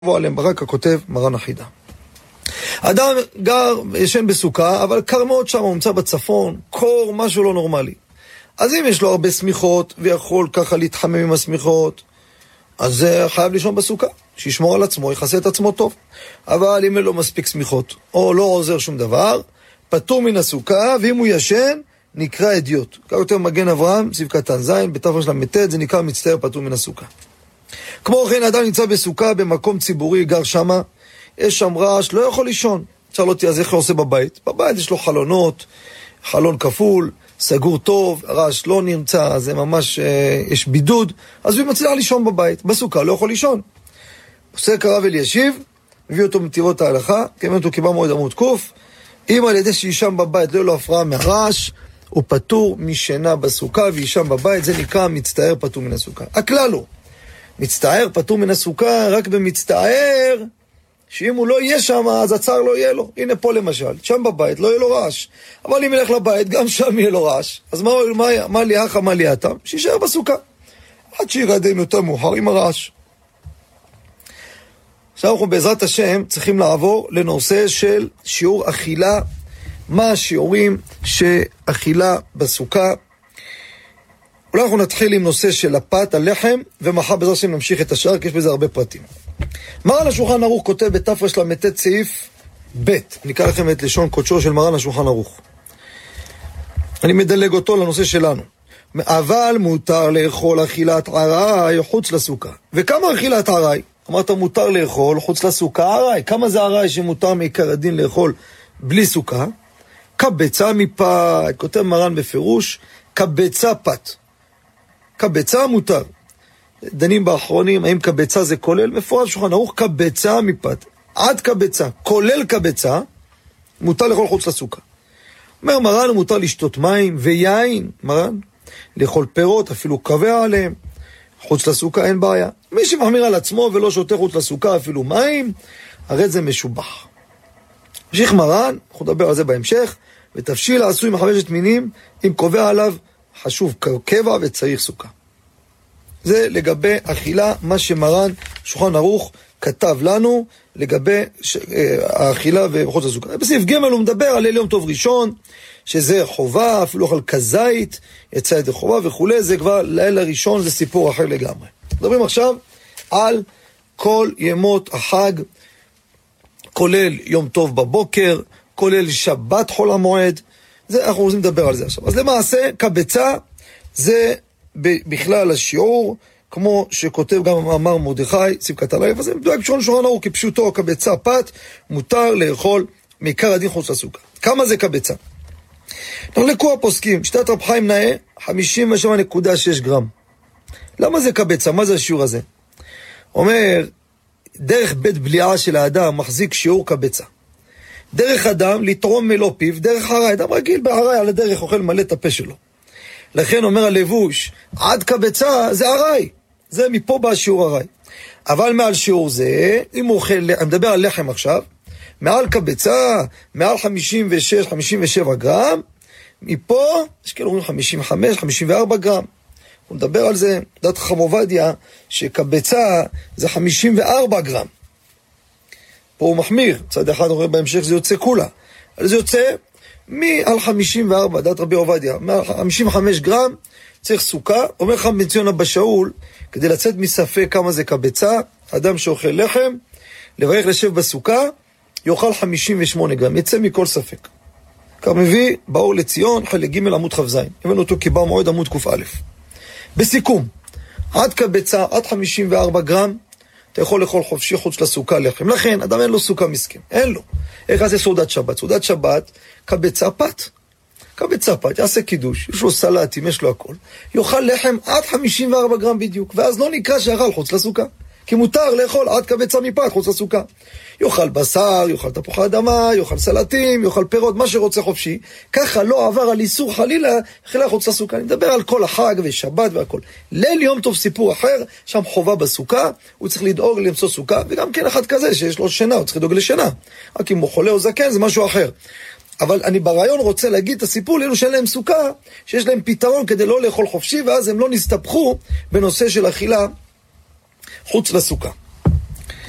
עליהם ברק הכותב מרן החידה. אדם גר, ישן בסוכה, אבל קר מאוד שם, הוא נמצא בצפון, קור, משהו לא נורמלי. אז אם יש לו הרבה סמיכות, ויכול ככה להתחמם עם הסמיכות, אז זה חייב לישון בסוכה, שישמור על עצמו, יחסה את עצמו טוב. אבל אם אין לו מספיק סמיכות, או לא עוזר שום דבר, פטור מן הסוכה, ואם הוא ישן, נקרא אדיוט. כך יותר מגן אברהם, סעיף קטן זין, בתר"ש ל"ט, זה נקרא מצטער פטור מן הסוכה. כמו כן, אדם נמצא בסוכה במקום ציבורי, גר שמה, יש שם רעש, לא יכול לישון. אפשר לא תהיה, אז איך הוא עושה בבית? בבית יש לו חלונות, חלון כפול, סגור טוב, הרעש לא נמצא, זה ממש, יש בידוד, אז הוא מצליח לישון בבית. בסוכה לא יכול לישון. פוסק הרב אלישיב, מביא אותו מטבעות ההלכה, כיוון אותו קיבל מועד עמוד קוף, אם על ידי שישם בבית לא יהיה לו הפרעה מהרעש, הוא פטור משינה בסוכה וישם בבית, זה נקרא מצטער פטור מן הסוכה. הכלל הוא, מצטער פטור מן הסוכה רק במצטער, שאם הוא לא יהיה שם, אז הצער לא יהיה לו. הנה פה למשל, שם בבית לא יהיה לו רעש. אבל אם ילך לבית, גם שם יהיה לו רעש. אז מה לי אחא, מה לי הטעם? שישאר בסוכה. עד שירדם יותר מאוחר עם הרעש. עכשיו אנחנו בעזרת השם צריכים לעבור לנושא של שיעור אכילה. מה השיעורים שאכילה בסוכה? אולי אנחנו נתחיל עם נושא של הפת, הלחם, ומחר בעזרת השם נמשיך את השאר, כי יש בזה הרבה פרטים. מרן השולחן ערוך כותב בתר"ש ל"ט סעיף ב', אני אקרא לכם את לשון קודשו של מרן השולחן ערוך. אני מדלג אותו לנושא שלנו. אבל מותר לאכול אכילת עראי חוץ לסוכה. וכמה אכילת עראי? אמרת מותר לאכול חוץ לסוכה עראי. כמה זה עראי שמותר מעיקר הדין לאכול בלי סוכה? קבצה מפת, כותב מרן בפירוש, קבצה פת. קבצה מותר. דנים באחרונים, האם קבצה זה כולל? מפורש שולחן ערוך, קבצה מפת. עד קבצה, כולל קבצה, מותר לאכול חוץ לסוכה. אומר מרן, מותר לשתות מים ויין, מרן, לאכול פירות, אפילו קבע עליהם. חוץ לסוכה אין בעיה. מי שמחמיר על עצמו ולא שותה חוץ לסוכה, אפילו מים, הרי זה משובח. המשיך מרן, אנחנו נדבר על זה בהמשך, ותבשיל העשוי מחמשת מינים, אם קובע עליו חשוב קבע וצריך סוכה. זה לגבי אכילה, מה שמרן שולחן ערוך כתב לנו לגבי האכילה וחוץ לסוכה. בסעיף ג' הוא מדבר על ליל יום טוב ראשון, שזה חובה, אפילו אוכל כזית, יצא ידי חובה וכו', זה כבר ליל הראשון, זה סיפור אחר לגמרי. מדברים עכשיו על כל ימות החג, כולל יום טוב בבוקר, כולל שבת חול המועד, זה, אנחנו רוצים לדבר על זה עכשיו. אז למעשה, קבצה זה בכלל השיעור, כמו שכותב גם המאמר מרדכי, סעיף קטן א', אז זה מדויק בשולחן שולחן ערוך, כפשוטו קבצה פת, מותר לאכול מעיקר הדין חוץ לסוכה. כמה זה קבצה? נחלקו הפוסקים, שיטת רב חיים נאה, 57.6 גרם. למה זה קבצה? מה זה השיעור הזה? אומר, דרך בית בליעה של האדם מחזיק שיעור קבצה. דרך אדם לתרום מלוא פיו, דרך הרי, אדם רגיל בהרי על הדרך אוכל מלא את הפה שלו. לכן אומר הלבוש, עד קבצה זה הרי, זה מפה בא שיעור הרי. אבל מעל שיעור זה, אם הוא אוכל, אני מדבר על לחם עכשיו, מעל קבצה, מעל 56-57 גרם, מפה, יש כאלה אומרים 55-54 גרם. הוא מדבר על זה, דת חכם עובדיה, שקבצה זה 54 גרם. פה הוא מחמיר, צד אחד רואה בהמשך זה יוצא כולה. אז זה יוצא מעל 54, דת רבי עובדיה, מעל 55 גרם צריך סוכה. אומר לך בן ציון אבא שאול, כדי לצאת מספק כמה זה קבצה, אדם שאוכל לחם, לברך לשב בסוכה, יאכל 58 גרם, יצא מכל ספק. כך מביא באור לציון, חלק ג' עמוד כ"ז. הבאנו אותו כבא מועד עמוד ק"א. בסיכום, עד קבצה, עד 54 גרם, אתה יכול לאכול חופשי חוץ לסוכה לחם. לכן, אדם אין לו סוכה מסכן, אין לו. איך זה סעודת שבת? סעודת שבת, קבצה פת. קבצה פת, יעשה קידוש, יש לו סלטים, יש לו הכל. יאכל לחם עד 54 גרם בדיוק, ואז לא נקרא שאכל חוץ לסוכה. כי מותר לאכול עד קבצה מפת חוץ לסוכה. יאכל בשר, יאכל תפוחי אדמה, יאכל סלטים, יאכל פירות, מה שרוצה חופשי. ככה לא עבר על איסור חלילה, אכילה חוץ לסוכה. אני מדבר על כל החג ושבת והכל. ליל יום טוב סיפור אחר, שם חובה בסוכה, הוא צריך לדאוג למצוא סוכה, וגם כן אחד כזה שיש לו שינה, הוא צריך לדאוג לשינה. רק אם הוא חולה או זקן, זה משהו אחר. אבל אני ברעיון רוצה להגיד את הסיפור לאלו שאין להם סוכה, שיש להם פתרון כדי לא לאכול חופשי, ואז הם לא נסתבכו בנושא של אכילה חוץ לסוכה.